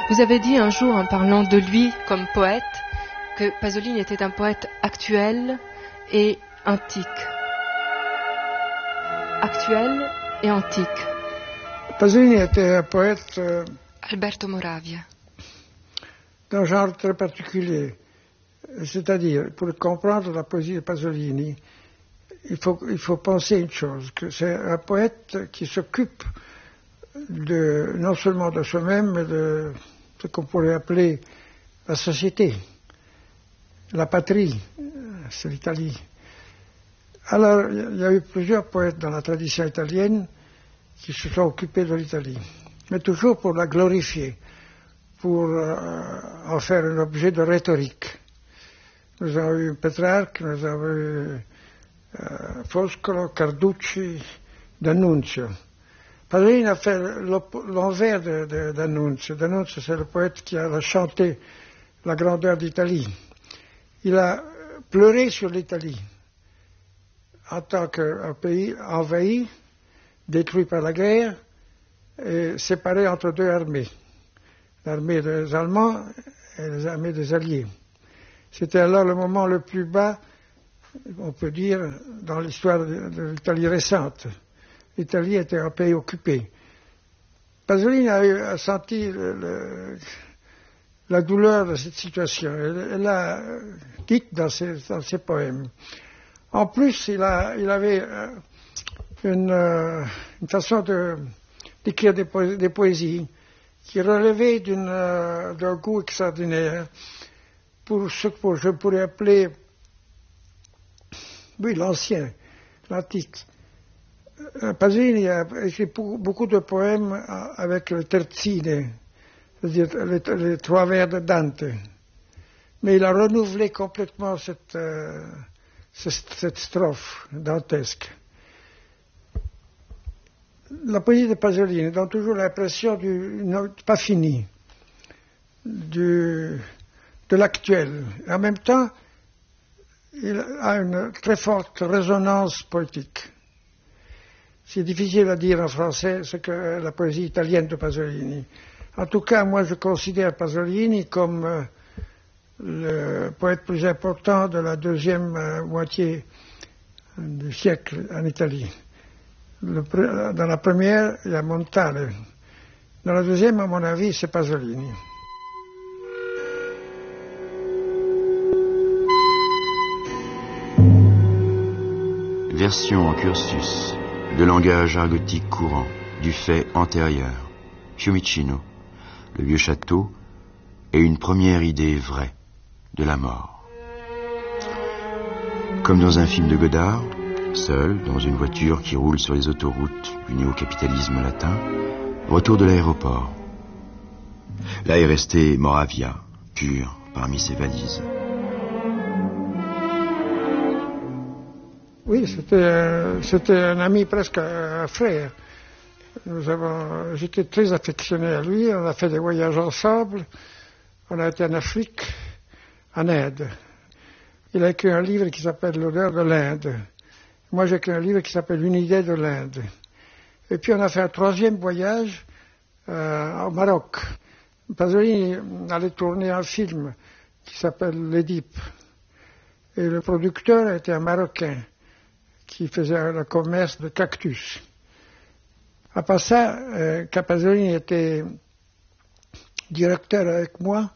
Vous avez dit un jour, en parlant de lui comme poète, que Pasolini était un poète actuel et antique. Actuel et antique. Pasolini était un poète Alberto Moravia. d'un genre très particulier. C'est-à-dire, pour comprendre la poésie de Pasolini, il faut penser une chose, que c'est un poète qui s'occupe non seulement de soi-même, mais de ce qu'on pourrait appeler la société, la patrie, c'est l'Italie. Alors, il y a eu plusieurs poètes dans la tradition italienne qui se sont occupés de l'Italie, mais toujours pour la glorifier, pour en faire un objet de rhétorique. Nous avons eu Petrarque, nous avons eu Foscolo, Carducci, D'Annunzio. Pasolini a fait l'envers d'Annunzio. D'Annunzio, c'est le poète qui a chanté la grandeur d'Italie. Il a pleuré sur l'Italie en tant qu'un pays envahi, détruit par la guerre et séparé entre deux armées, l'armée des Allemands et les armées des Alliés. C'était alors le moment le plus bas, on peut dire, dans l'histoire de l'Italie récente. L'Italie était un pays occupé. Pasolini a senti la douleur de cette situation. Elle l'a dite dans ses poèmes. En plus, il avait une façon d'écrire des poésies qui relevait d'un goût extraordinaire pour ce que je pourrais appeler, oui, l'ancien, l'antique. Pasolini a écrit beaucoup de poèmes avec le terzine, c'est-à-dire les trois vers de Dante. Mais il a renouvelé complètement cette strophe dantesque. La poésie de Pasolini donne toujours l'impression pas fini, de l'actuel. En même temps, il a une très forte résonance poétique. C'est difficile à dire en français ce que la poésie italienne de Pasolini. En tout cas, moi je considère Pasolini comme le poète plus important de la deuxième moitié du siècle en Italie. Dans la première, il y a Montale. Dans la deuxième, à mon avis, c'est Pasolini. Version en cursus, de langage argotique courant, du fait antérieur, Fiumicino, le vieux château, et une première idée vraie de la mort. Comme dans un film de Godard, seul, dans une voiture qui roule sur les autoroutes du néo-capitalisme latin, retour de l'aéroport. Là est resté Moravia, pur parmi ses valises. Oui, c'était un ami, presque un frère. J'étais très affectionné à lui, on a fait des voyages ensemble, on a été en Afrique, en Inde. Il a écrit un livre qui s'appelle L'odeur de l'Inde. Moi, j'ai écrit un livre qui s'appelle Une idée de l'Inde. Et puis, on a fait un troisième voyage au Maroc. Pasolini allait tourner un film qui s'appelle L'Édipe. Et le producteur était un Marocain qui faisait le commerce de cactus. À part ça, quand Pasolini était directeur avec moi,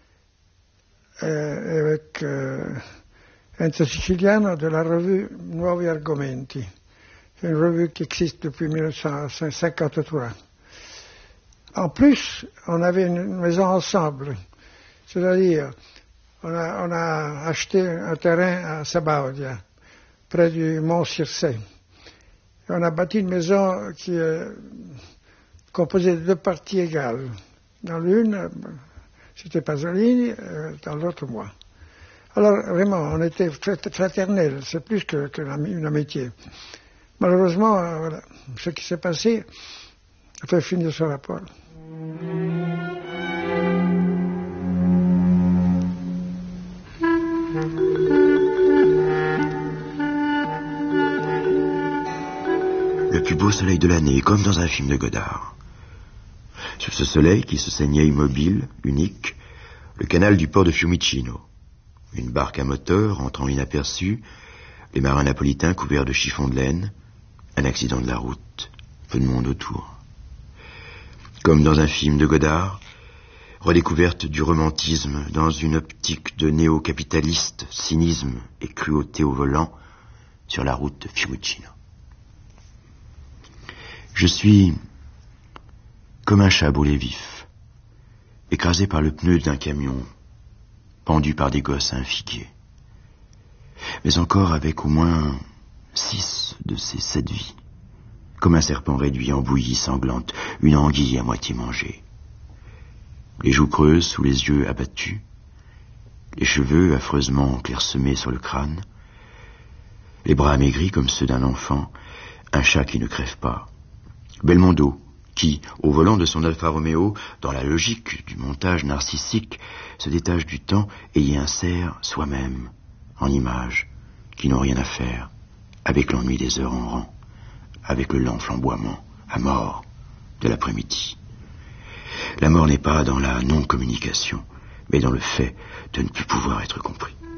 avec Enzo Siciliano, de la revue Nuovi Argomenti. C'est une revue qui existe depuis 1953. En plus, on avait une maison ensemble. C'est-à-dire, on a acheté un terrain à Sabaudia, près du mont Circé. Et on a bâti une maison qui est composée de deux parties égales. Dans l'une, c'était Pasolini, dans l'autre, moi. Alors, vraiment, on était fraternels, c'est plus qu'une amitié. Malheureusement, voilà, ce qui s'est passé a fait finir ce rapport. Le plus beau soleil de l'année, comme dans un film de Godard. Sous ce soleil qui se saignait immobile, unique, le canal du port de Fiumicino. Une barque à moteur entrant inaperçue, les marins napolitains couverts de chiffons de laine, un accident de la route, peu de monde autour. Comme dans un film de Godard, redécouverte du romantisme dans une optique de néo-capitaliste, cynisme et cruauté au volant sur la route de Fiumicino. Je suis comme un chat brûlé vif, écrasé par le pneu d'un camion, pendu par des gosses à un figuier. Mais encore avec au moins 6 de ces 7 vies, comme un serpent réduit en bouillie sanglante, une anguille à moitié mangée. Les joues creuses sous les yeux abattus, les cheveux affreusement clairsemés sur le crâne, les bras amaigris comme ceux d'un enfant, un chat qui ne crève pas. Belmondo, qui, au volant de son Alfa Romeo, dans la logique du montage narcissique, se détache du temps et y insère soi-même, en images, qui n'ont rien à faire, avec l'ennui des heures en rang, avec le lent flamboiement, à mort, de l'après-midi. La mort n'est pas dans la non-communication, mais dans le fait de ne plus pouvoir être compris.